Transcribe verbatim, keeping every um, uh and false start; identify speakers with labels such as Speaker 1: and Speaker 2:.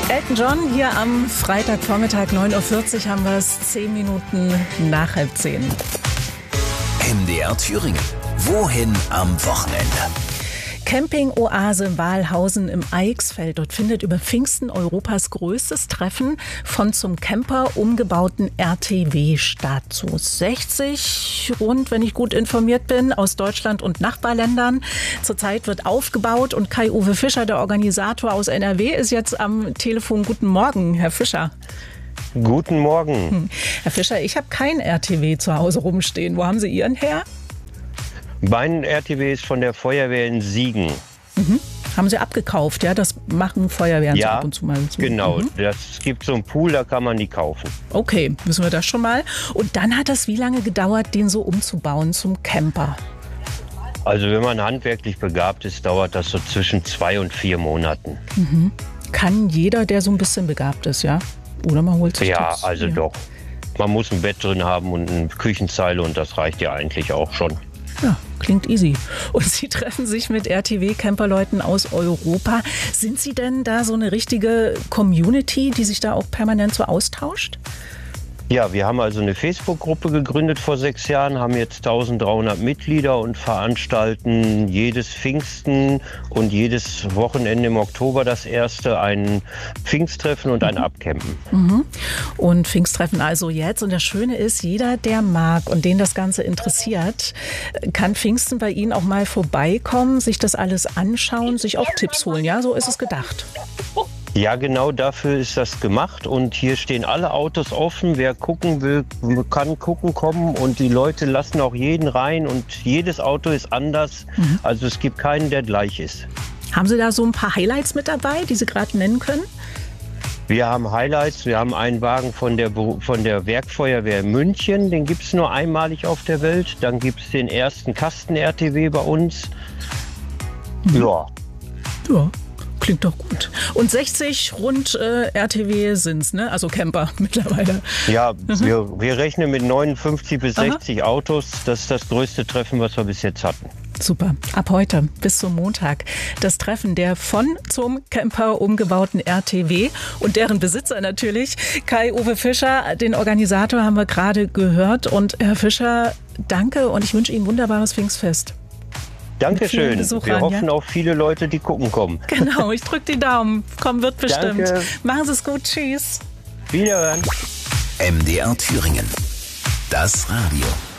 Speaker 1: Elton John hier am Freitagvormittag, neun Uhr vierzig haben wir es, zehn Minuten nach halb zehn.
Speaker 2: M D R Thüringen. Wohin am Wochenende?
Speaker 1: Camping-Oase Walhausen im Eichsfeld. Dort findet über Pfingsten Europas größtes Treffen von zum Camper umgebauten R T W statt. So sechzig rund, wenn ich gut informiert bin, aus Deutschland und Nachbarländern. Zurzeit wird aufgebaut und Kai-Uwe Fischer, der Organisator aus N R W, ist jetzt am Telefon. Guten Morgen, Herr Fischer.
Speaker 3: Guten Morgen.
Speaker 1: Hm. Herr Fischer, ich habe kein R T W zu Hause rumstehen. Wo haben Sie Ihren her?
Speaker 3: Mein R T W ist von der Feuerwehr in Siegen.
Speaker 1: Mhm. Haben Sie abgekauft, ja? Das machen Feuerwehren
Speaker 3: ja,
Speaker 1: so ab und zu mal. So.
Speaker 3: Genau.
Speaker 1: Mhm.
Speaker 3: Es gibt so einen Pool, da kann man die kaufen.
Speaker 1: Okay, wissen wir das schon mal. Und dann hat das wie lange gedauert, den so umzubauen zum Camper?
Speaker 3: Also wenn man handwerklich begabt ist, dauert das so zwischen zwei und vier Monaten.
Speaker 1: Mhm. Kann jeder, der so ein bisschen begabt ist, ja? Oder man holt sich
Speaker 3: Ja,
Speaker 1: Tipps.
Speaker 3: also
Speaker 1: ja.
Speaker 3: doch. Man muss ein Bett drin haben und eine Küchenzeile und das reicht ja eigentlich auch schon.
Speaker 1: Ja, klingt easy. Und Sie treffen sich mit R T W-Camperleuten aus Europa. Sind Sie denn da so eine richtige Community, die sich da auch permanent so austauscht?
Speaker 3: Ja, wir haben also eine Facebook-Gruppe gegründet vor sechs Jahren, haben jetzt eintausenddreihundert Mitglieder und veranstalten jedes Pfingsten und jedes Wochenende im Oktober das erste ein Pfingsttreffen und ein Abcampen.
Speaker 1: Mhm. Und Pfingsttreffen also jetzt. Und das Schöne ist, jeder, der mag und den das Ganze interessiert, kann Pfingsten bei Ihnen auch mal vorbeikommen, sich das alles anschauen, sich auch Tipps holen. Ja, so ist es gedacht.
Speaker 3: Ja, genau dafür ist das gemacht und hier stehen alle Autos offen. Wer gucken will, kann gucken kommen und die Leute lassen auch jeden rein und jedes Auto ist anders. Mhm. Also es gibt keinen, der gleich ist.
Speaker 1: Haben Sie da so ein paar Highlights mit dabei, die Sie gerade nennen können?
Speaker 3: Wir haben Highlights. Wir haben einen Wagen von der, von der Werkfeuerwehr München. Den gibt es nur einmalig auf der Welt. Dann gibt es den ersten Kasten-R T W bei uns. Mhm. Ja.
Speaker 1: Ja. Klingt doch gut. Und sechzig rund äh, R T W sind's, ne? Also Camper mittlerweile.
Speaker 3: Ja, mhm. wir, wir rechnen mit neunundfünfzig bis sechzig Aha. Autos. Das ist das größte Treffen, was wir bis jetzt hatten.
Speaker 1: Super. Ab heute bis zum Montag das Treffen der von zum Camper umgebauten R T W und deren Besitzer natürlich. Kai-Uwe Fischer, den Organisator, haben wir gerade gehört. Und Herr Fischer, danke und ich wünsche Ihnen ein wunderbares Pfingstfest.
Speaker 3: Dankeschön. Wir hoffen ja. auf viele Leute, die gucken kommen.
Speaker 1: Genau, ich drücke die Daumen. Kommen wird bestimmt.
Speaker 3: Danke.
Speaker 1: Machen Sie es gut. Tschüss.
Speaker 3: Wiederhören.
Speaker 2: M D R Thüringen. Das Radio.